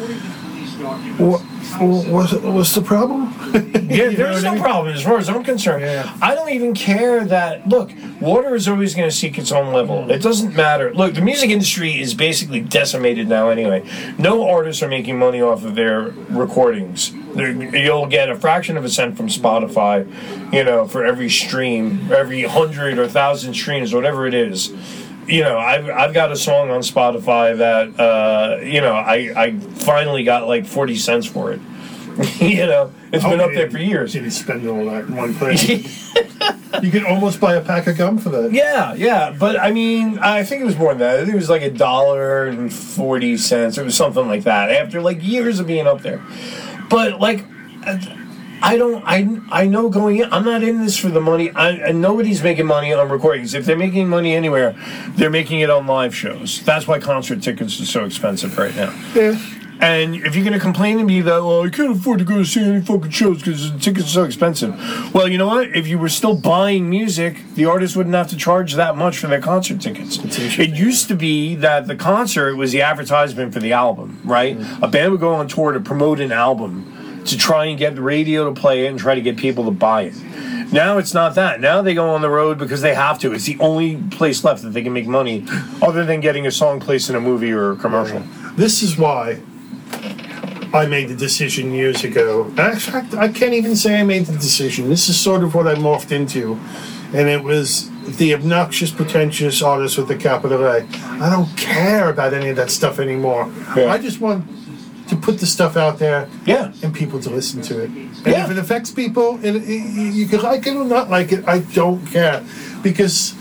what, what's, what's the problem? Yeah, there's no I mean? problem as far as I'm concerned. Yeah. I don't even care that, look, water is always going to seek its own level. It doesn't matter. Look, the music industry is basically decimated now anyway. No artists are making money off of their recordings. They're, you'll get a fraction of a cent from Spotify, you know, for every stream, every hundred or thousand streams, whatever it is. You know, I've I've got a song on Spotify that uh, you know I, I finally got like forty cents for it. You know, it's oh, been up there for years. You didn't spend all that in one place. You could almost buy a pack of gum for that. Yeah, yeah, but I mean, I think it was more than that. I think it was like a dollar and forty cents. It was something like that. After like years of being up there, but like. I don't, I I know going in, I'm not in this for the money, I, and nobody's making money on recordings. If they're making money anywhere, they're making it on live shows. That's why concert tickets are so expensive right now. Yeah. And if you're going to complain to me that, well, I can't afford to go to see any fucking shows because the tickets are so expensive. Well, you know what? If you were still buying music, the artist wouldn't have to charge that much for their concert tickets. It used to be that the concert was the advertisement for the album, right? Mm-hmm. A band would go on tour to promote an album to try and get the radio to play it and try to get people to buy it. Now it's not that. Now they go on the road because they have to. It's the only place left that they can make money other than getting a song placed in a movie or a commercial. This is why I made the decision years ago. In fact, I can't even say I made the decision. This is sort of what I morphed into. And it was the obnoxious, pretentious artist with the capital A. I don't care about any of that stuff anymore. Yeah. I just want to put the stuff out there yeah. and people to listen to it. And yeah. if it affects people, it, it, you can like it or not like it, I don't care. Because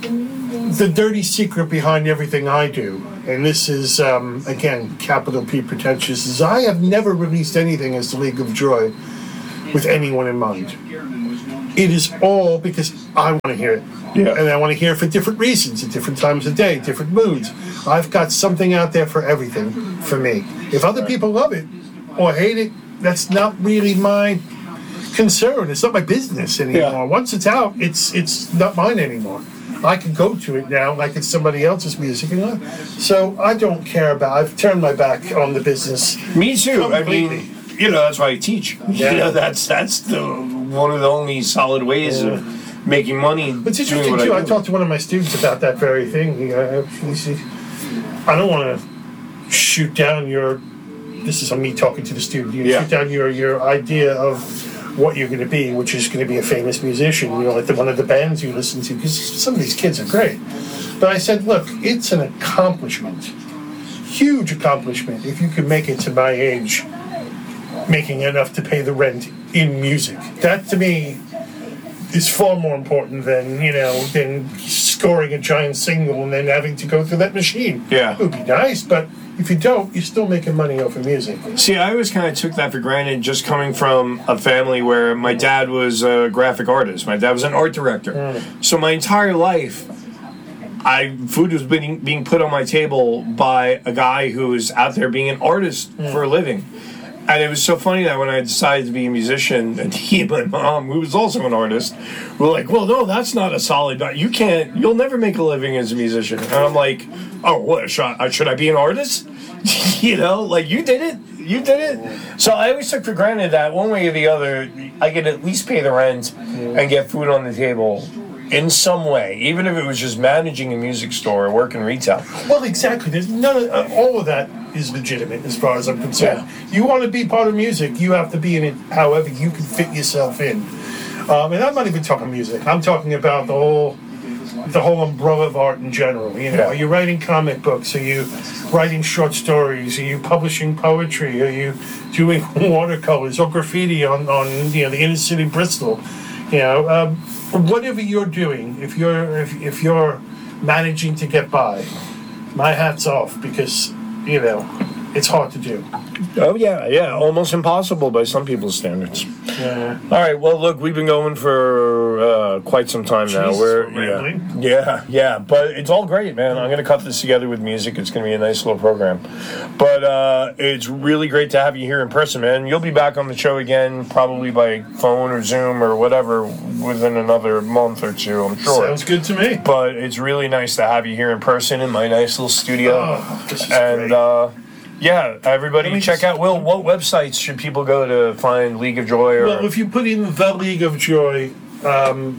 the dirty secret behind everything I do, and this is, um, again, capital P pretentious, is I have never released anything as the League of Joy with anyone in mind. It is all because I want to hear it. Yeah. And I want to hear it for different reasons, at different times of day, different moods. I've got something out there for everything for me. If other people love it or hate it, that's not really my concern. It's not my business anymore. Yeah. Once it's out, it's it's not mine anymore. I can go to it now like it's somebody else's music. You know? So I don't care about I've turned my back on the business. Me too. Completely. I mean, you know, that's why I teach. Yeah. You know, that's that's the one of the only solid ways yeah. of making money. But it's interesting too. I, I talked to one of my students about that very thing. He, uh, he said, I don't want to shoot down your. This is on me talking to the student. You yeah. shoot down your your idea of what you're going to be, which is going to be a famous musician, you know, like the, one of the bands you listen to, because some of these kids are great. But I said, look, it's an accomplishment, huge accomplishment, if you can make it to my age, making enough to pay the rent in music. That, to me, is far more important than, you know, than scoring a giant single and then having to go through that machine. Yeah. It would be nice, but if you don't, you're still making money off of music. See, I always kind of took that for granted, just coming from a family where my dad was a graphic artist. My dad was an art director. Mm. So my entire life, I food was being, being put on my table by a guy who was out there being an artist mm. for a living. And it was so funny that when I decided to be a musician, and he and my mom, who was also an artist, were like, well, no, that's not a solid, you can't, you'll never make a living as a musician. And I'm like, oh, what, should I, should I be an artist? You know, like, you did it, you did it. So I always took for granted that one way or the other, I could at least pay the rent and get food on the table in some way, even if it was just managing a music store or working retail. Well, exactly. There's none of, uh, all of that is legitimate as far as I'm concerned. Yeah. You want to be part of music, you have to be in it however you can fit yourself in. Um, and I'm not even talking music. I'm talking about the whole the whole umbrella of art in general. You know, yeah. Are you writing comic books? Are you writing short stories? Are you publishing poetry? Are you doing watercolors or graffiti on, on you know the inner city Bristol? You know, um, whatever you're doing, if you're if, if you're managing to get by, my hat's off, because you know it's hard to do. Oh yeah, yeah, almost impossible by some people's standards. Yeah. All right, well, look, we've been going for uh, quite some time now. Jesus, We're we're yeah, yeah, yeah, but it's all great, man. I'm gonna cut this together with music. It's gonna be a nice little program. But uh, it's really great to have you here in person, man. You'll be back on the show again, probably by phone or Zoom or whatever, within another month or two, I'm sure. Sounds good to me. But it's really nice to have you here in person in my nice little studio. Oh, this is and, great. Uh, Yeah, everybody check just, out. Will, what websites should people go to find League of Joy? Or? Well, if you put in the League of Joy um,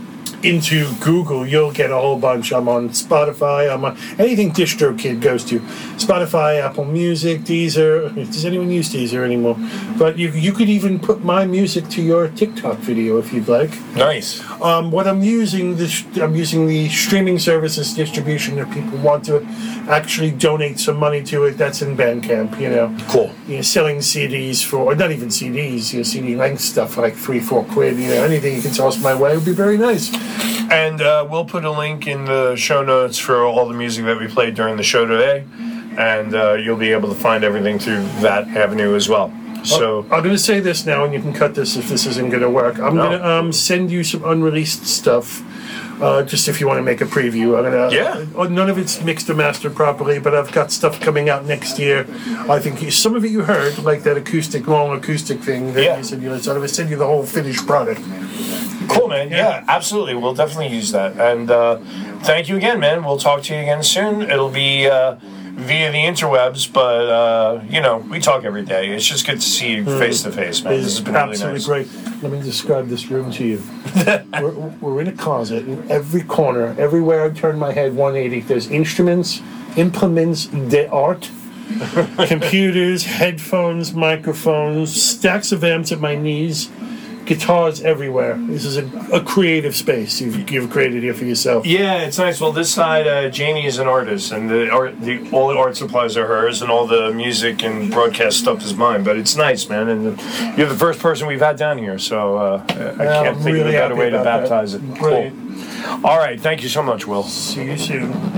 into Google, you'll get a whole bunch. I'm on Spotify. I'm on anything DistroKid goes to. Spotify, Apple Music, Deezer. Does anyone use Deezer anymore? But you you could even put my music to your TikTok video if you'd like. Nice. Um, what I'm using this I'm using the streaming services distribution. If people want to actually donate some money to it, that's in Bandcamp. You know. Cool. You know, selling C Ds for, or not even C Ds. You know, C D length stuff for like three, four quid. You know, anything you can toss my way would be very nice. And uh, we'll put a link in the show notes for all the music that we played during the show today, and uh, you'll be able to find everything through that avenue as well. So I'm going to say this now, and you can cut this if this isn't going to work. I'm No. going to um, send you some unreleased stuff, uh, just if you want to make a preview. I'm gonna, Yeah. uh, none of it's mixed or mastered properly, but I've got stuff coming out next year. I think you, some of it you heard, like that acoustic, long acoustic thing that Yeah. you said you listened. I'm going to send you the whole finished product. cool, man. Yeah, absolutely. We'll definitely use that. And uh, thank you again, man. We'll talk to you again soon. It'll be uh, via the interwebs, but uh, you know, we talk every day. It's just good to see you face to face, man. This It's has been really absolutely nice. great. Let me describe this room to you. we're, we're in a closet. In every corner, everywhere I turn my head one eighty, there's instruments, implements d'art, computers, headphones, microphones, stacks of amps at my knees, guitars everywhere. This is a, a creative space you've, you've created here for yourself. Yeah, it's nice. Well, this side, uh, Jamie is an artist, and the art, the all the art supplies are hers, and all the music and broadcast stuff is mine. But it's nice, man. And you're the first person we've had down here, so uh, I Yeah, can't I'm think really of a better happy way to about that. baptize it. Brilliant. Cool. All right, thank you so much, Will. See you soon.